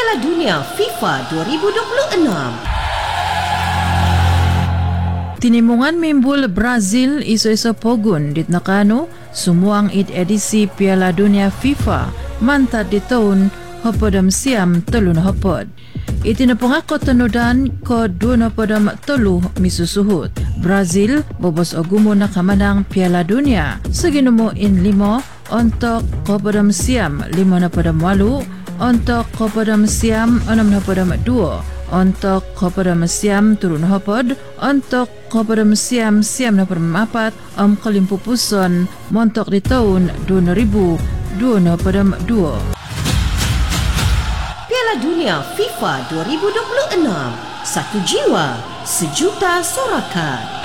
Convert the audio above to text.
Piala Dunia FIFA 2026. Tinimungan mimbul Brazil iso-iso pogun dit nakano sumuang edisi Piala Dunia FIFA mantad di tahun hopodam siam telun hopod. Itinapungako tanudan ko 23 misusuhut. Brazil bobos ogumo na kamanang Piala Dunia seginumo in 5 untuk hopodam siam 58 untuk hopodam siam 62 untuk hopodam siam turun hopod untuk hopodam siam 4 kelimpupuson montok di tahun 2022. Piala Dunia FIFA 2026. Satu jiwa, sejuta sorakan.